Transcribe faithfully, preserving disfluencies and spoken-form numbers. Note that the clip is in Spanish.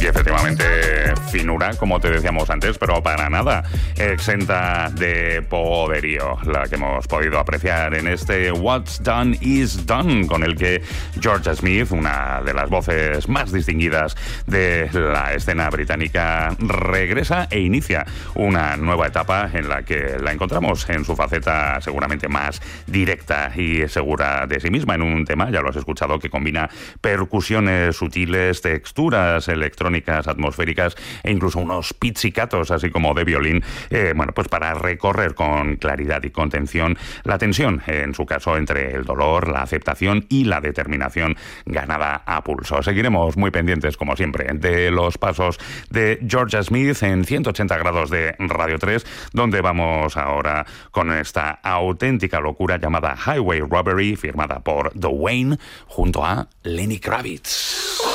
Y efectivamente, finura, como te decíamos antes, pero para nada exenta de poderío, la que hemos podido apreciar en este What's Done is Done, con el que Georgia Smith, una de las voces más distinguidas de la escena británica, regresa e inicia una nueva etapa en la que la encontramos en su faceta seguramente más directa y segura de sí misma, en un tema, ya lo has escuchado, que combina percusiones sutiles, texturas electrónicas atmosféricas e incluso unos pizzicatos así como de violín, eh, bueno, pues para recorrer con claridad y contención la tensión, en su caso, entre el dolor, la aceptación y la determinación ganada a pulso. Seguiremos muy pendientes, como siempre, de los pasos de Georgia Smith en ciento ochenta grados de Radio tres, donde vamos ahora con esta auténtica locura llamada Highway Robbery, firmada por The Wayne junto a Lenny Kravitz.